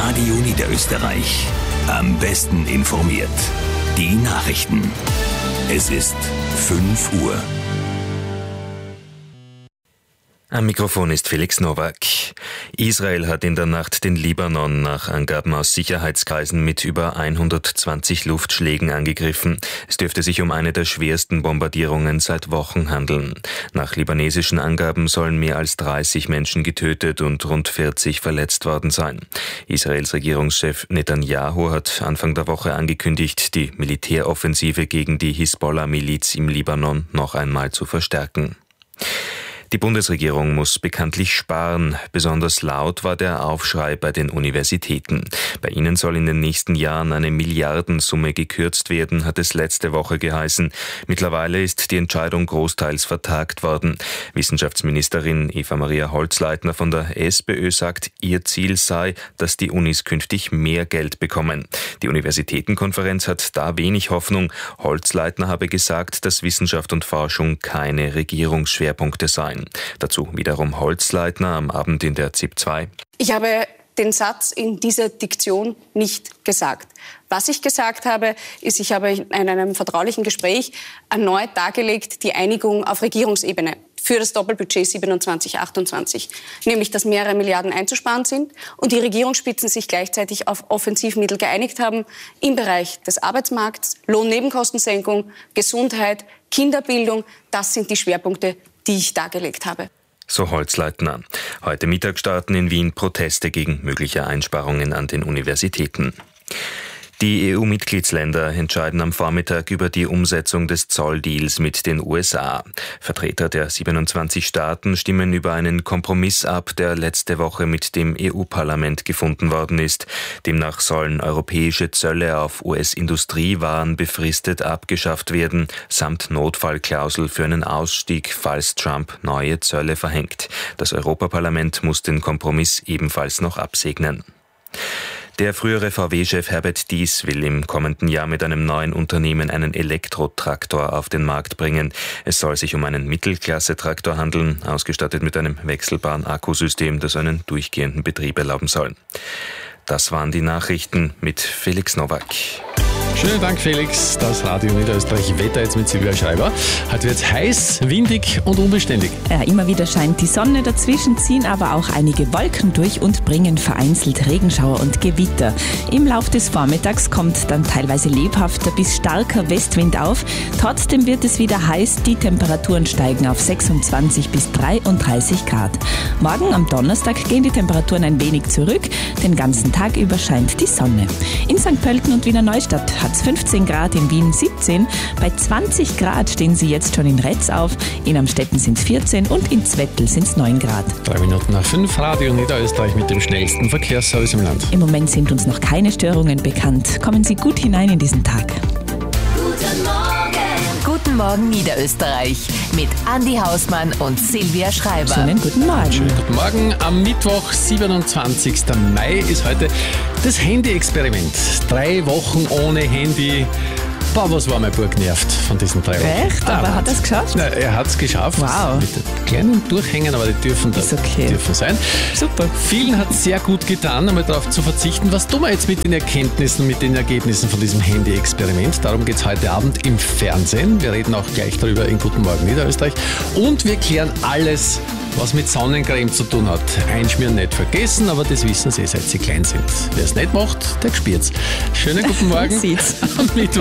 Radio Niederösterreich. Am besten informiert. Die Nachrichten. Es ist 5 Uhr. Am Mikrofon ist Felix Nowak. Israel hat in der Nacht den Libanon nach Angaben aus Sicherheitskreisen mit über 120 Luftschlägen angegriffen. Es dürfte sich um eine der schwersten Bombardierungen seit Wochen handeln. Nach libanesischen Angaben sollen mehr als 30 Menschen getötet und rund 40 verletzt worden sein. Israels Regierungschef Netanyahu hat Anfang der Woche angekündigt, die Militäroffensive gegen die Hisbollah-Miliz im Libanon noch einmal zu verstärken. Die Bundesregierung muss bekanntlich sparen. Besonders laut war der Aufschrei bei den Universitäten. Bei ihnen soll in den nächsten Jahren eine Milliardensumme gekürzt werden, hat es letzte Woche geheißen. Mittlerweile ist die Entscheidung großteils vertagt worden. Wissenschaftsministerin Eva-Maria Holzleitner von der SPÖ sagt, ihr Ziel sei, dass die Unis künftig mehr Geld bekommen. Die Universitätenkonferenz hat da wenig Hoffnung. Holzleitner habe gesagt, dass Wissenschaft und Forschung keine Regierungsschwerpunkte seien. Dazu wiederum Holzleitner am Abend in der ZIP 2. Ich habe den Satz in dieser Diktion nicht gesagt. Was ich gesagt habe, ist, ich habe in einem vertraulichen Gespräch erneut dargelegt, die Einigung auf Regierungsebene für das Doppelbudget 27/28, nämlich dass mehrere Milliarden einzusparen sind und die Regierungsspitzen sich gleichzeitig auf Offensivmittel geeinigt haben im Bereich des Arbeitsmarkts, Lohnnebenkostensenkung, Gesundheit, Kinderbildung. Das sind die Schwerpunkte, die ich dargelegt habe. So Holzleitner. Heute Mittag starten in Wien Proteste gegen mögliche Einsparungen an den Universitäten. Die EU-Mitgliedsländer entscheiden am Vormittag über die Umsetzung des Zolldeals mit den USA. Vertreter der 27 Staaten stimmen über einen Kompromiss ab, der letzte Woche mit dem EU-Parlament gefunden worden ist. Demnach sollen europäische Zölle auf US-Industriewaren befristet abgeschafft werden, samt Notfallklausel für einen Ausstieg, falls Trump neue Zölle verhängt. Das Europaparlament muss den Kompromiss ebenfalls noch absegnen. Der frühere VW-Chef Herbert Diess will im kommenden Jahr mit einem neuen Unternehmen einen Elektrotraktor auf den Markt bringen. Es soll sich um einen Mittelklasse-Traktor handeln, ausgestattet mit einem wechselbaren Akkusystem, das einen durchgehenden Betrieb erlauben soll. Das waren die Nachrichten mit Felix Nowak. Schönen Dank, Felix. Das Radio Niederösterreich Wetter jetzt mit Silvia Schreiber. Heute wird es heiß, windig und unbeständig. Ja, immer wieder scheint die Sonne, dazwischen ziehen aber auch einige Wolken durch und bringen vereinzelt Regenschauer und Gewitter. Im Lauf des Vormittags kommt dann teilweise lebhafter bis starker Westwind auf. Trotzdem wird es wieder heiß, die Temperaturen steigen auf 26 bis 33 Grad. Morgen am Donnerstag gehen die Temperaturen ein wenig zurück. Den ganzen Tag über scheint die Sonne. In St. Pölten und Wiener Neustadt hat es 15 Grad, in Wien 17. Bei 20 Grad stehen sie jetzt schon in Retz auf. In Amstetten sind es 14 und in Zwettl sind es 9 Grad. 3 Minuten nach 5, Radio Niederösterreich mit dem schnellsten Verkehrsservice im Land. Im Moment sind uns noch keine Störungen bekannt. Kommen Sie gut hinein in diesen Tag. Guten Morgen. Guten Morgen Niederösterreich mit Andi Hausmann und Silvia Schreiber. Schönen guten Morgen. Schönen guten Morgen. Am Mittwoch, 27. Mai, ist heute das Handy-Experiment. 3 Wochen ohne Handy. Boah, was war mein Bub genervt von diesen 3 Wochen. Echt? Aber hat er es geschafft? Nein, er hat es geschafft. Wow. Mit kleinen Durchhängen, aber die dürfen sein. Super. Vielen hat es sehr gut getan, einmal darauf zu verzichten. Was tun wir jetzt mit den Erkenntnissen, mit den Ergebnissen von diesem Handy-Experiment? Darum geht es heute Abend im Fernsehen. Wir reden auch gleich darüber in Guten Morgen Niederösterreich. Und wir klären alles, was mit Sonnencreme zu tun hat. Einschmieren nicht vergessen, aber das wissen Sie, seit Sie klein sind. Wer es nicht macht, der spürt's. Schönen guten Morgen. Sieht's. Am Mittwoch.